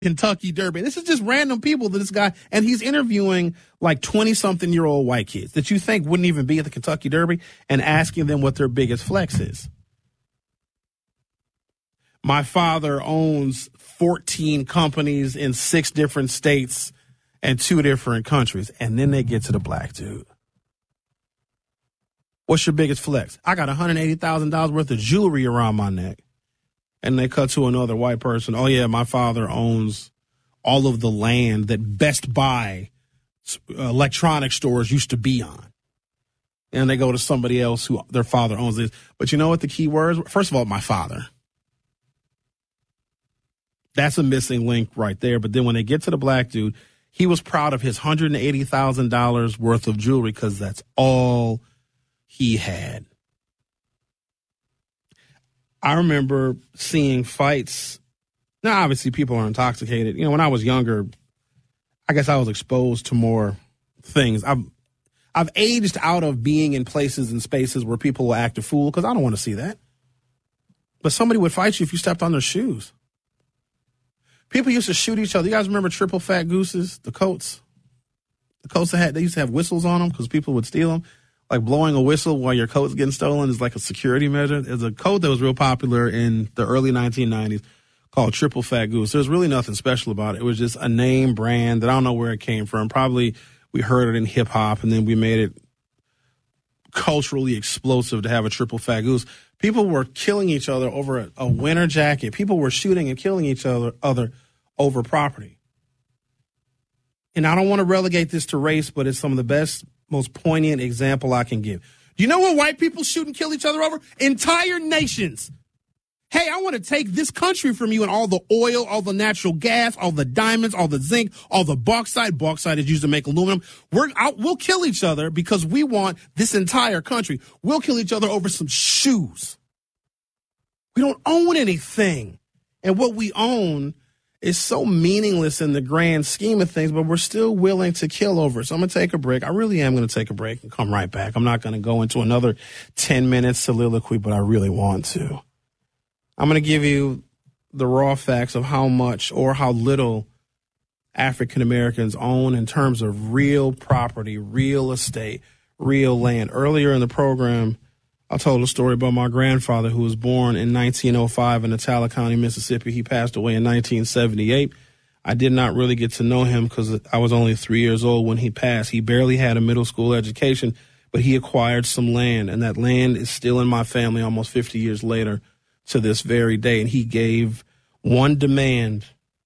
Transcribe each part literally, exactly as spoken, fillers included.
Kentucky Derby. This is just random people that this guy, and he's interviewing like twenty-something-year-old white kids that you think wouldn't even be at the Kentucky Derby and asking them what their biggest flex is. My father owns fourteen companies in six different states and two different countries. And then they get to the black dude. What's your biggest flex? I got one hundred eighty thousand dollars worth of jewelry around my neck. And they cut to another white person. Oh, yeah, my father owns all of the land that Best Buy electronic stores used to be on. And they go to somebody else who their father owns this. But you know what the key words were? First of all, my father. That's a missing link right there. But then when they get to the black dude, he was proud of his one hundred eighty thousand dollars worth of jewelry because that's all he had. I remember seeing fights. Now, obviously, people are intoxicated. You know, when I was younger, I guess I was exposed to more things. I've I've aged out of being in places and spaces where people will act a fool because I don't want to see that. But somebody would fight you if you stepped on their shoes. People used to shoot each other. You guys remember Triple Fat Gooses, the coats? The coats that had, they used to have whistles on them because people would steal them. Like blowing a whistle while your coat's getting stolen is like a security measure. There's a coat that was real popular in the early nineteen nineties called Triple Fat Goose. There's really nothing special about it. It was just a name brand that I don't know where it came from. Probably we heard it in hip hop and then we made it culturally explosive to have a Triple Fat Goose. People were killing each other over a, a winter jacket. People were shooting and killing each other, other over property. And I don't want to relegate this to race, but it's some of the best, most poignant example I can give. Do you know what white people shoot and kill each other over? Entire nations. Hey, I want to take this country from you and all the oil, all the natural gas, all the diamonds, all the zinc, all the bauxite. Bauxite is used to make aluminum. We're out, we'll kill each other because we want this entire country. We'll kill each other over some shoes. We don't own anything. And what we own is so meaningless in the grand scheme of things, but we're still willing to kill over it. So I'm going to take a break. I really am going to take a break and come right back. I'm not going to go into another ten minute soliloquy, but I really want to. I'm going to give you the raw facts of how much or how little African Americans own in terms of real property, real estate, real land. Earlier in the program, I told a story about my grandfather who was born in nineteen oh five in Itala County, Mississippi. He passed away in nineteen seventy-eight. I did not really get to know him because I was only three years old when he passed. He barely had a middle school education, but he acquired some land, and that land is still in my family almost fifty years later to this very day. And he gave one demand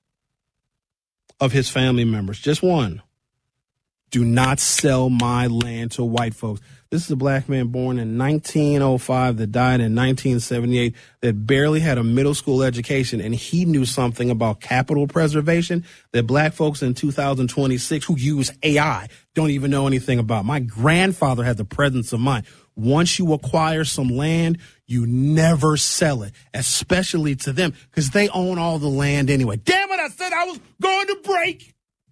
of his family members, just one. Do not sell my land to white folks. This is a black man born in nineteen oh five that died in nineteen seventy-eight that barely had a middle school education, and he knew something about capital preservation that black folks in two thousand twenty-six who use A I don't even know anything about. My grandfather had the presence of mind. Once you acquire some land, you never sell it, especially to them, because they own all the land anyway. Damn it, I said I was going to break.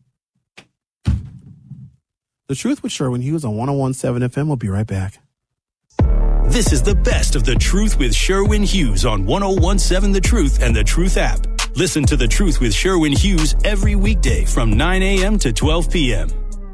The Truth with Sherwin Hughes on one oh one point seven F M. We'll be right back. This is the best of The Truth with Sherwin Hughes on one oh one point seven The Truth and The Truth app. Listen to The Truth with Sherwin Hughes every weekday from nine a.m. to twelve p.m.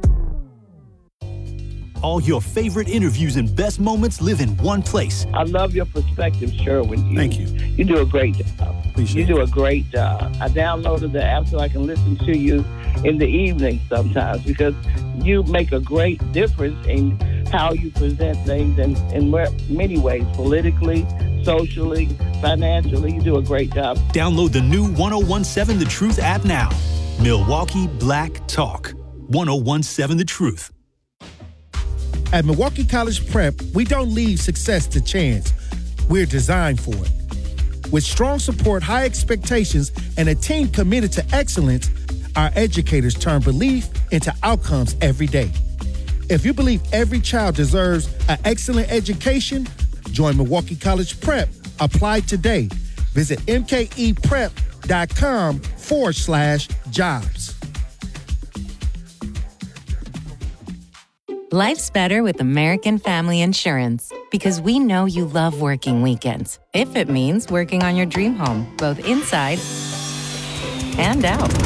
All your favorite interviews and best moments live in one place. I love your perspective, Sherwin Hughes. Thank you. You do a great job. Appreciate you it. do a great job. I downloaded the app so I can listen to you in the evening sometimes because you make a great difference in how you present things in, in many ways, politically, socially, financially. You do a great job. Download the new one oh one point seven The Truth app now. Milwaukee Black Talk. one oh one point seven The Truth. At Milwaukee College Prep, we don't leave success to chance. We're designed for it. With strong support, high expectations, and a team committed to excellence, our educators turn belief into outcomes every day. If you believe every child deserves an excellent education, join Milwaukee College Prep. Apply today. Visit mkeprep.com forward slash jobs. Life's better with American Family Insurance because we know you love working weekends, if it means working on your dream home, both inside and out.